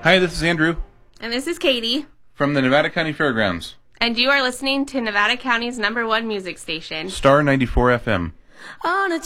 Hi, this is Andrew And this is Katie. from the Nevada County Fairgrounds. And you are listening to Nevada County's #1 music station. Star 94 FM. On a